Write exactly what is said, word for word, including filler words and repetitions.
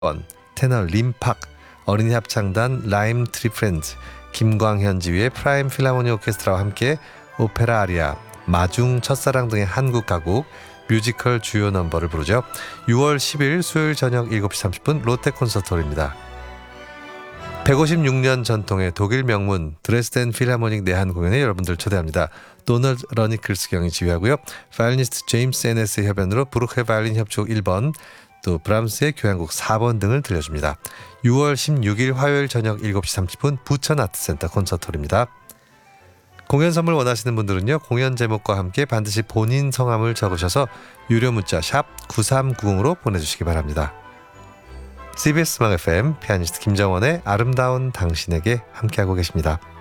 번 테너 림팍, 어린이 합창단 라임 트리 프렌즈, 김광현 지휘의 프라임 필하모니 오케스트라와 함께 오페라 아리아, 마중, 첫사랑 등의 한국 가곡, 뮤지컬 주요 넘버를 부르죠. 유월 십일 수요일 저녁 일곱 시 삼십 분 롯데 콘서트홀입니다. 백오십육 년 전통의 독일 명문 드레스덴 필하모닉 내한 공연에 여러분들 초대합니다. 도널드 러니클스 경이 지휘하고요. 바이올리니스트 제임스 에네스의 협연으로 브루크의 바이올린 협주곡 일 번, 또 브람스의 교향곡 사 번 등을 들려줍니다. 유월 십육일 화요일 저녁 일곱 시 삼십 분 부천 아트센터 콘서트홀입니다. 공연 선물 원하시는 분들은요, 공연 제목과 함께 반드시 본인 성함을 적으셔서 유료 문자 샵 구삼구공으로 보내주시기 바랍니다. 씨비에스 음악 에프엠 피아니스트 김정원의 아름다운 당신에게 함께하고 계십니다.